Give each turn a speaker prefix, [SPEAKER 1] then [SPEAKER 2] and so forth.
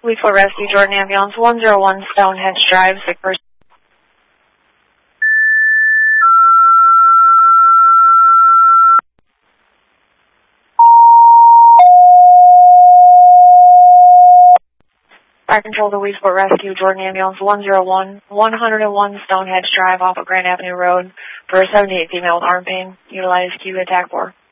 [SPEAKER 1] Weedfoot Rescue, Jordan Ambulance, 101 Stonehenge Drive, sick person. Fire Control to Weedfoot Rescue, Jordan Ambulance, 101 Stonehenge Drive off of Grand Avenue Road for a 78 female with arm pain. Utilize Q attack 4.